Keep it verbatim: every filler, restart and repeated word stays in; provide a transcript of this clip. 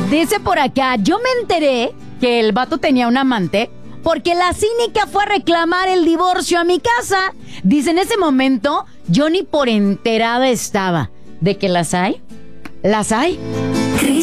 Dice por acá, yo me enteré que el vato tenía un amante porque la cínica fue a reclamar el divorcio a mi casa. Dice, en ese momento yo ni por enterada estaba. ¿De que las hay? ¿Las hay?